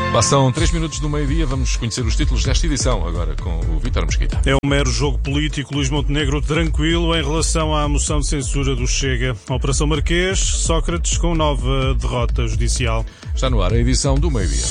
Passam 3 minutos do meio-dia, vamos conhecer os títulos desta edição, agora com o Vítor Mesquita. É um mero jogo político, Luís Montenegro tranquilo em relação à moção de censura do Chega. Operação Marquês, Sócrates com nova derrota judicial. Está no ar a edição do meio-dia.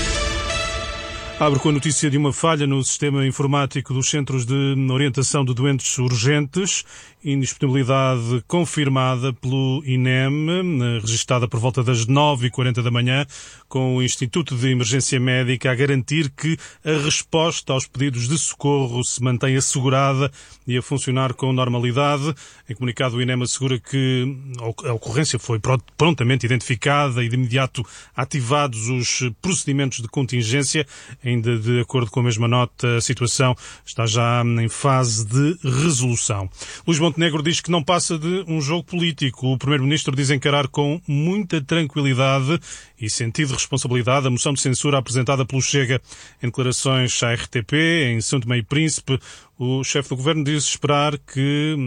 Abre com a notícia de uma falha no sistema informático dos Centros de Orientação de Doentes Urgentes, indisponibilidade confirmada pelo INEM, registada por volta das 9h40 da manhã, com o Instituto de Emergência Médica a garantir que a resposta aos pedidos de socorro se mantém assegurada e a funcionar com normalidade. Em comunicado, o INEM assegura que a ocorrência foi prontamente identificada e de imediato ativados os procedimentos de contingência. Ainda de acordo com a mesma nota, a situação está já em fase de resolução. Luís Montenegro diz que não passa de um jogo político. O Primeiro-Ministro diz encarar com muita tranquilidade e sentido de responsabilidade a moção de censura apresentada pelo Chega. Em declarações à RTP, em São Tomé e Príncipe, o chefe do Governo diz esperar que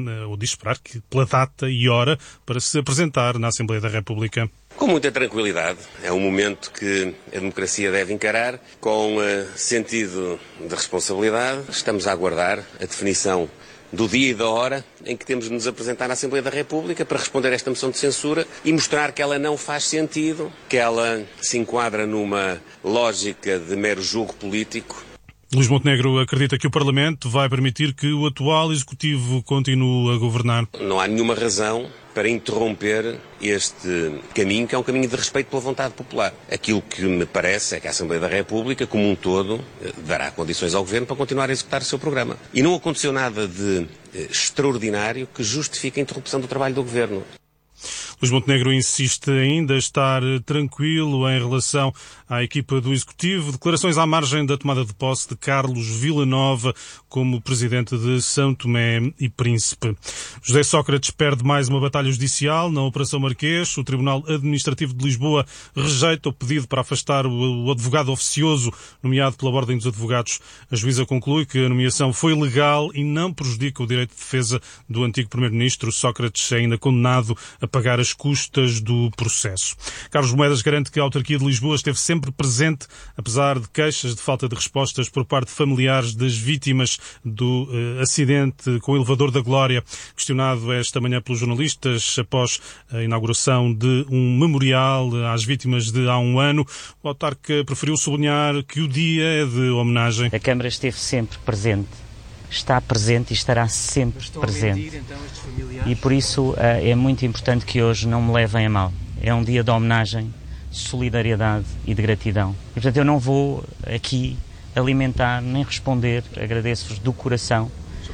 pela data e hora para se apresentar na Assembleia da República. Com muita tranquilidade. É um momento que a democracia deve encarar com sentido de responsabilidade. Estamos a aguardar a definição do dia e da hora em que temos de nos apresentar na Assembleia da República para responder a esta moção de censura e mostrar que ela não faz sentido, que ela se enquadra numa lógica de mero jogo político. Luís Montenegro acredita que o Parlamento vai permitir que o atual Executivo continue a governar. Não há nenhuma razão para interromper este caminho, que é um caminho de respeito pela vontade popular. Aquilo que me parece é que a Assembleia da República, como um todo, dará condições ao Governo para continuar a executar o seu programa. E não aconteceu nada de extraordinário que justifique a interrupção do trabalho do Governo. Luís Montenegro insiste ainda estar tranquilo em relação à equipa do Executivo. Declarações à margem da tomada de posse de Carlos Villanova como presidente de São Tomé e Príncipe. José Sócrates perde mais uma batalha judicial na Operação Marquês. O Tribunal Administrativo de Lisboa rejeita o pedido para afastar o advogado oficioso nomeado pela Ordem dos Advogados. A juíza conclui que a nomeação foi legal e não prejudica o direito de defesa do antigo Primeiro-Ministro. Sócrates é ainda condenado a pagar as custas do processo. Carlos Moedas garante que a autarquia de Lisboa esteve sempre presente, apesar de queixas de falta de respostas por parte de familiares das vítimas do acidente com o elevador da Glória. Questionado esta manhã pelos jornalistas após a inauguração de um memorial às vítimas de há um ano, o autarca preferiu sublinhar que o dia é de homenagem. A Câmara esteve sempre presente. Está presente e estará sempre presente. Então, e por isso é muito importante que hoje não me levem a mal. É um dia de homenagem, de solidariedade e de gratidão. E, portanto, eu não vou aqui alimentar nem responder. Agradeço-vos do coração.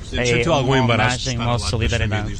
É uma homenagem, uma solidariedade.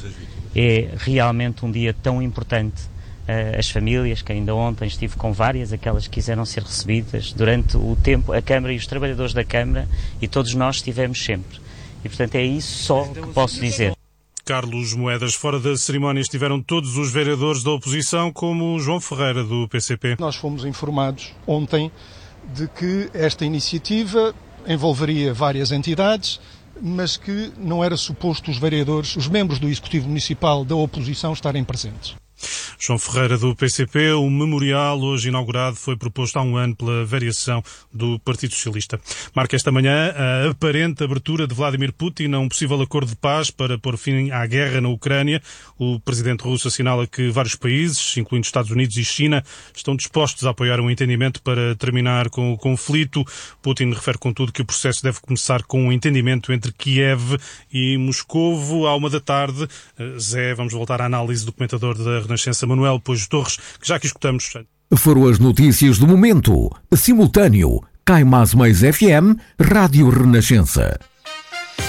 É realmente um dia tão importante. As famílias, que ainda ontem estive com várias, aquelas que quiseram ser recebidas durante o tempo, a Câmara e os trabalhadores da Câmara, e todos nós estivemos sempre. E, portanto, é isso só que posso dizer. Carlos Moedas. Fora da cerimónia estiveram todos os vereadores da oposição, como João Ferreira, do PCP. Nós fomos informados ontem de que esta iniciativa envolveria várias entidades, mas que não era suposto os vereadores, os membros do Executivo Municipal da oposição estarem presentes. João Ferreira, do PCP, o memorial hoje inaugurado foi proposto há um ano pela variação do Partido Socialista. Marca esta manhã a aparente abertura de Vladimir Putin a um possível acordo de paz para pôr fim à guerra na Ucrânia. O presidente russo assinala que vários países, incluindo Estados Unidos e China, estão dispostos a apoiar um entendimento para terminar com o conflito. Putin refere, contudo, que o processo deve começar com um entendimento entre Kiev e Moscovo. À 13h. Zé, vamos voltar à análise do comentador da Renascença, Manuel Pojo Torres, que já aqui escutamos. Foram as notícias do momento. Simultâneo. Cai Mais FM, Rádio Renascença.